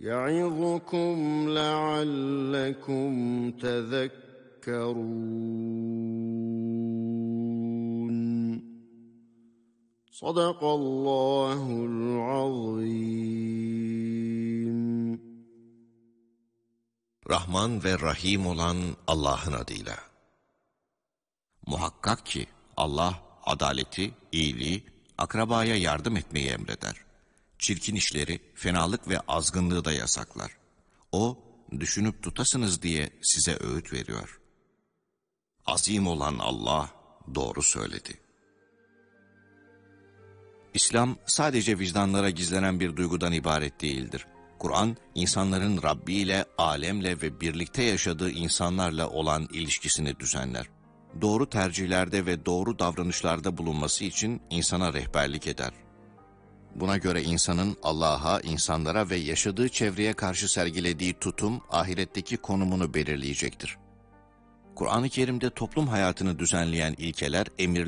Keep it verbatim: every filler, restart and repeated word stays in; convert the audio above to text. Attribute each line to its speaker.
Speaker 1: يَعِظُكُمْ لَعَلَّكُمْ تَذَكَّرُونَ. Sadakallahul azim.
Speaker 2: Rahman ve Rahim olan Allah'ın adıyla. Muhakkak ki Allah adaleti, iyiliği, akrabaya yardım etmeyi emreder. Çirkin işleri, fenalık ve azgınlığı da yasaklar. O, düşünüp tutasınız diye size öğüt veriyor. Azim olan Allah doğru söyledi. İslam sadece vicdanlara gizlenen bir duygudan ibaret değildir. Kur'an, insanların Rabbi ile, alemle ve birlikte yaşadığı insanlarla olan ilişkisini düzenler. Doğru tercihlerde ve doğru davranışlarda bulunması için insana rehberlik eder. Buna göre insanın Allah'a, insanlara ve yaşadığı çevreye karşı sergilediği tutum, ahiretteki konumunu belirleyecektir. Kur'an-ı Kerim'de toplum hayatını düzenleyen ilkeler, emirler,